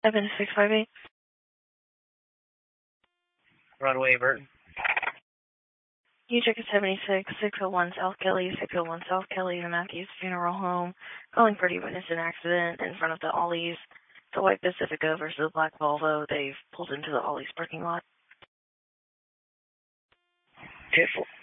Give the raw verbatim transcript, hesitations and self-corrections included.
Evan six five eight. Runway, Burton. You check at seventy-six, six oh one South Kelly, six oh one South Kelly, the Matthews Funeral Home. Calling for the witness an accident in front of the Ollie's. The white Pacifica versus the black Volvo. They've pulled into the Ollie's parking lot. ten four.